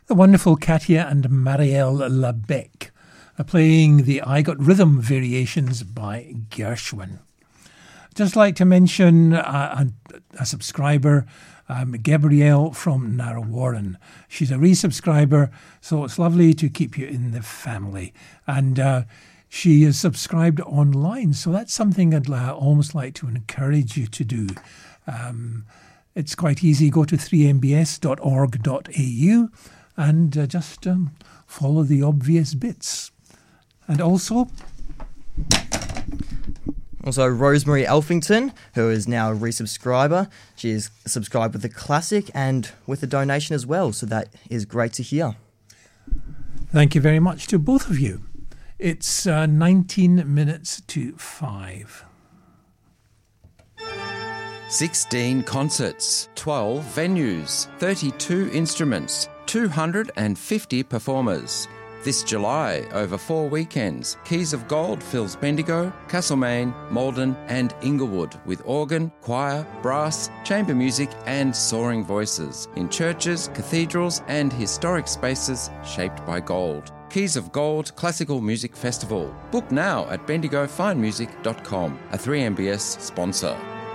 The wonderful Katia and Marielle Labec are playing the I Got Rhythm variations by Gershwin. Just like to mention a subscriber, Gabrielle from Narrow Warren. She's a resubscriber, so it's lovely to keep you in the family. And she is subscribed online, so that's something I'd almost like to encourage you to do. It's quite easy. Go to 3mbs.org.au and just follow the obvious bits. And also Rosemary Elphington, who is now a resubscriber. She is subscribed with the classic and with a donation as well, so that is great to hear. Thank you very much to both of you. It's 19 minutes to 5. 16 concerts, 12 venues, 32 instruments, 250 performers. This July, over 4 weekends, Keys of Gold fills Bendigo, Castlemaine, Maldon and Inglewood with organ, choir, brass, chamber music and soaring voices in churches, cathedrals and historic spaces shaped by gold. Keys of Gold Classical Music Festival. Book now at bendigofinemusic.com, a 3MBS sponsor.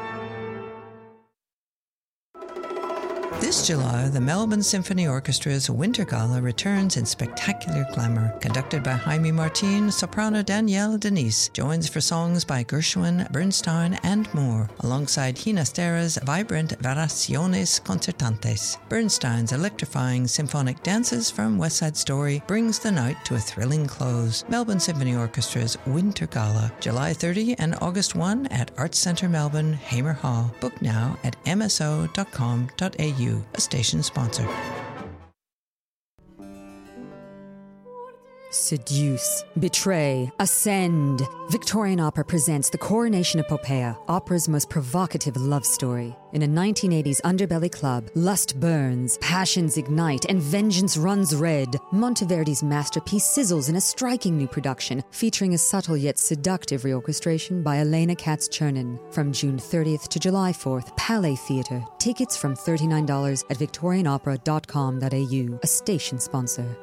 This July, the Melbourne Symphony Orchestra's Winter Gala returns in spectacular glamour. Conducted by Jaime Martin, soprano Danielle Denise joins for songs by Gershwin, Bernstein and more, alongside Ginastera's vibrant Variaciones Concertantes. Bernstein's electrifying symphonic dances from West Side Story brings the night to a thrilling close. Melbourne Symphony Orchestra's Winter Gala, July 30 and August 1 at Arts Centre Melbourne, Hamer Hall. Book now at mso.com.au. A station sponsor. Seduce, betray, ascend. Victorian Opera presents the Coronation Epopeia, opera's most provocative love story. In a 1980s underbelly club, lust burns, passions ignite, and vengeance runs red. Monteverdi's masterpiece sizzles in a striking new production, featuring a subtle yet seductive reorchestration by Elena Katz-Chernin. From June 30th to July 4th, Palais Theatre. Tickets from $39 at victorianopera.com.au. A station sponsor.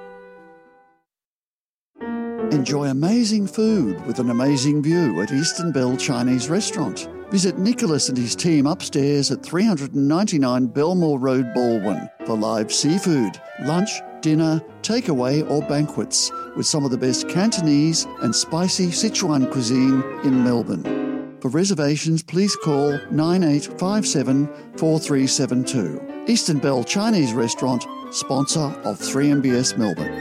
Enjoy amazing food with an amazing view at Eastern Bell Chinese Restaurant. Visit Nicholas and his team upstairs at 399 Belmore Road, Baldwin for live seafood, lunch, dinner, takeaway or banquets with some of the best Cantonese and spicy Sichuan cuisine in Melbourne. For reservations, please call 9857 4372. Eastern Bell Chinese Restaurant, sponsor of 3MBS Melbourne.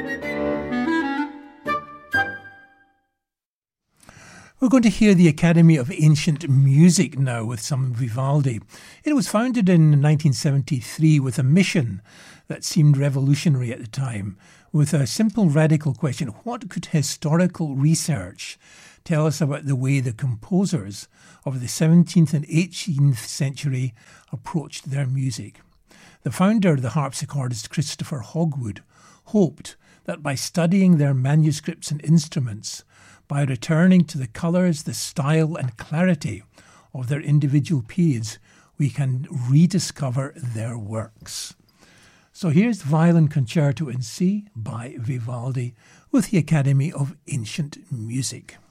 We're going to hear the Academy of Ancient Music now with some Vivaldi. It was founded in 1973 with a mission that seemed revolutionary at the time, with a simple radical question: what could historical research tell us about the way the composers of the 17th and 18th century approached their music? The founder, the harpsichordist Christopher Hogwood, hoped that by studying their manuscripts and instruments, by returning to the colours, the style and clarity of their individual periods, we can rediscover their works. So here's the Violin Concerto in C by Vivaldi with the Academy of Ancient Music.